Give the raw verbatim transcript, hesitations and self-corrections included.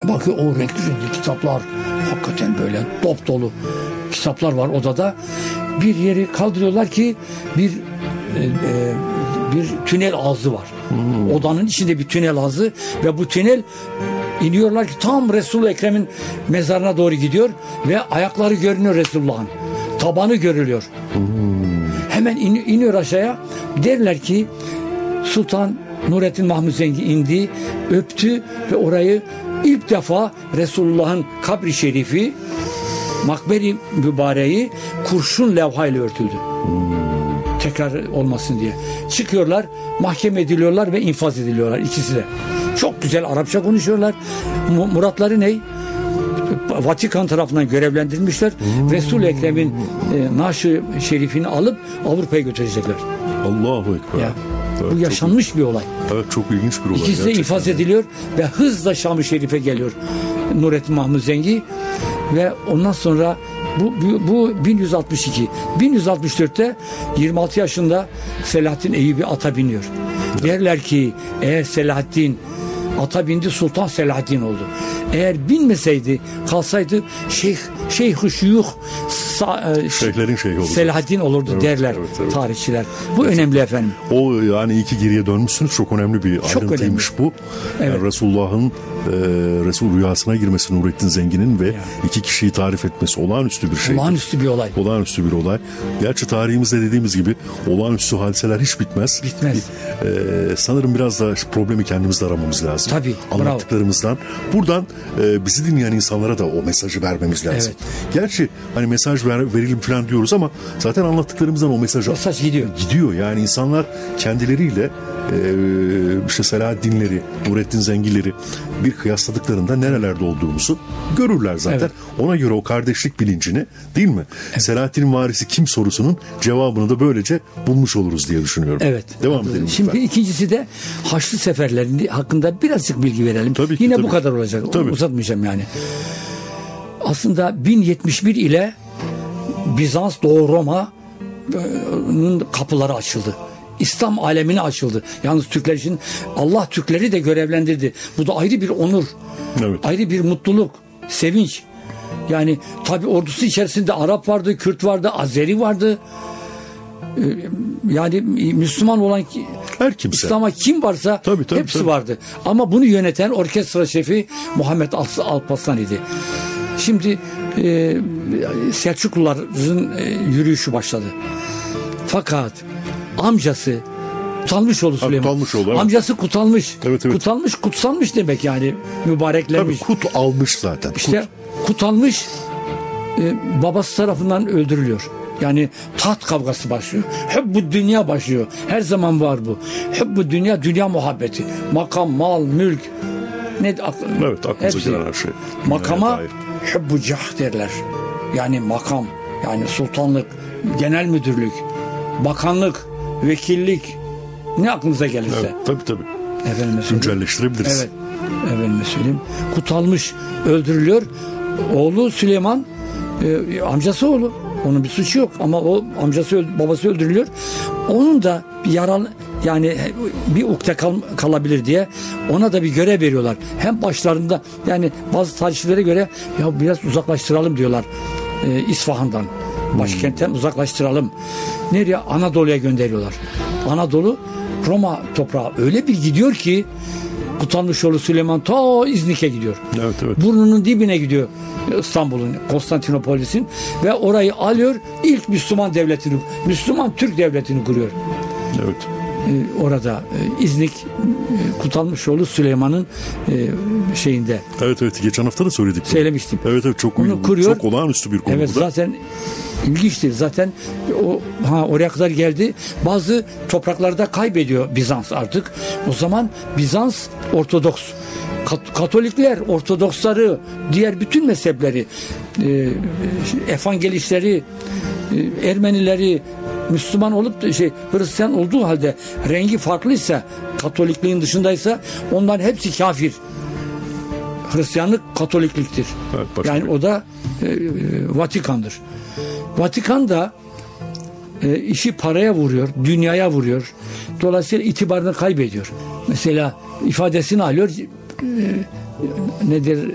Bakıyor o renkli renkli kitaplar. Hakikaten böyle dop dolu kitaplar var odada. Bir yeri kaldırıyorlar ki bir e, e, bir tünel ağzı var. Hmm. Odanın içinde bir tünel ağzı ve bu tünel iniyorlar ki tam Resul-i Ekrem'in mezarına doğru gidiyor ve ayakları görünüyor Resulullah'ın. Tabanı görülüyor. Hmm. Hemen in, iniyor aşağıya. Derler ki Sultan Nurettin Mahmud Zengi indi, öptü ve orayı ilk defa Resulullah'ın kabri şerifi, makberi mübareği kurşun levhayla örtüldü. Hmm. Tekrar olmasın diye. Çıkıyorlar, mahkeme ediliyorlar ve infaz ediliyorlar ikisi de. Çok güzel Arapça konuşuyorlar. Muratları ne? Vatikan tarafından görevlendirilmişler. Hmm. Resul-i Ekrem'in e, naaşı şerifini alıp Avrupa'ya götürecekler. Allahu Ekber. Ya, evet, bu yaşanmış çok, bir olay. Evet, çok ilginç bir olay. İkisi de infaz ediliyor ve hızla Şam-ı Şerif'e geliyor Nurettin Mahmud Zengi ve ondan sonra bu, bu, bu bin yüz altmış iki. bin yüz altmış dörtte yirmi altı yaşında Selahaddin Eyyubi ata biniyor. Evet. Derler ki eğer Selahaddin ata bindi, Sultan Selahaddin oldu. Eğer binmeseydi, kalsaydı Şeyh Şeyh-i Şuyuh Şeyhlerin şeyhi olurdu. Selahaddin olurdu, evet, derler, evet, evet, tarihçiler. Bu evet, önemli efendim. O yani iyi ki geriye dönmüşsünüz. Çok önemli bir çok ayrıntıymış önemli. Bu. Evet. Yani Resulullah'ın e, Resul rüyasına girmesi Nurettin Zengi'nin ve ya. iki kişiyi tarif etmesi olağanüstü bir şey. Olağanüstü bir olay. Olağanüstü bir olay. Gerçi tarihimizde dediğimiz gibi olağanüstü hadiseler hiç bitmez. Bitmez. E, sanırım biraz da problemi kendimizde aramamız lazım. Tabii. Anlattıklarımızdan. Bravo. Buradan e, bizi dinleyen insanlara da o mesajı vermemiz lazım. Evet. Gerçi hani mesaj ver, verelim falan diyoruz ama zaten anlattıklarımızdan o mesaj, mesaj gidiyor. Gidiyor. Yani insanlar kendileriyle e, işte Selahaddinleri, Nurettin Zengileri bir kıyasladıklarında nerelerde olduğumuzu görürler zaten. Evet. Ona göre o kardeşlik bilincini, değil mi? Evet. Selahaddin'in varisi kim sorusunun cevabını da böylece bulmuş oluruz diye düşünüyorum. Evet. Devam edelim. Şimdi lütfen. İkincisi de Haçlı seferlerinin hakkında birazcık bilgi verelim. Tabii ki, Yine tabii. bu kadar olacak. Tabii. Uzatmayacağım yani. Aslında bin yetmiş bir ile Bizans Doğu Roma'nın kapıları açıldı. İslam alemine açıldı. Yalnız Türkler için Allah Türkleri de görevlendirdi. Bu da ayrı bir onur. Evet. Ayrı bir mutluluk, sevinç. Yani tabi ordusu içerisinde Arap vardı, Kürt vardı, Azeri vardı. Yani Müslüman olan her kimse. İslam'a kim varsa tabii, tabii, hepsi tabii. vardı. Ama bunu yöneten orkestra şefi Muhammed Alparslan idi. Şimdi e, Selçukluların e, yürüyüşü başladı. Fakat amcası Kutalmışoğlu Süleyman. Kutalmışoğlu, evet. Amcası Kutalmış. Evet, evet. Kutalmış, kutsanmış demek yani. Mübareklenmiş. Tabii kut almış zaten. İşte kut. Kutalmış e, babası tarafından öldürülüyor. Yani taht kavgası başlıyor. Hep bu dünya başlıyor. Her zaman var bu. Hep bu dünya, dünya muhabbeti. Makam, mal, mülk. Ne aklına? Evet, aklımıza gelen her şey. Makama hubbu cah derler. Yani makam, yani sultanlık, genel müdürlük, bakanlık, vekillik, ne aklınıza gelirse. Evet, tabii tabii. Efendim güncelleştirebiliriz. Evet. Efendim söyleyeyim. Kutalmış öldürülüyor. Oğlu Süleyman, e, amcası oğlu. Onun bir suçu yok ama o amcası babası öldürülüyor. Onun da bir yaralı, yani bir ukde kal, kalabilir diye ona da bir görev veriyorlar. Hem başlarında, yani bazı tarihçilere göre ya biraz uzaklaştıralım diyorlar e, İsfahan'dan. Başkentten uzaklaştıralım. Nereye? Anadolu'ya gönderiyorlar. Anadolu Roma toprağı öyle bir gidiyor ki Kutalmışoğlu Süleyman ta İznik'e gidiyor. Evet, evet. Burnunun dibine gidiyor İstanbul'un, Konstantinopolis'in ve orayı alıyor. İlk Müslüman devletini, Müslüman Türk devletini kuruyor. Evet. Ee, orada e, İznik e, Kutalmışoğlu Süleyman'ın e, şeyinde. Evet evet, geçen hafta da söyledik. Söylemiştim. Evet evet, çok Onu kuruyor. Çok olağanüstü bir konu. Evet, bu da. zaten ilginçtir. Zaten o ha oraya kadar geldi. Bazı topraklarda kaybediyor Bizans artık. O zaman Bizans Ortodoks, Kat- Katolikler, Ortodoksları, diğer bütün mezhepleri, e, Evangelistleri, e, Ermenileri, Müslüman olup da şey Hristiyan olduğu halde rengi farklıysa, Katolikliğin dışındaysa onların hepsi kafir. Hristiyanlık Katolikliktir. Evet, yani o da e, e, Vatikan'dır. Vatikan da e, işi paraya vuruyor, dünyaya vuruyor. Dolayısıyla itibarını kaybediyor. Mesela ifadesini alıyor. E, nedir?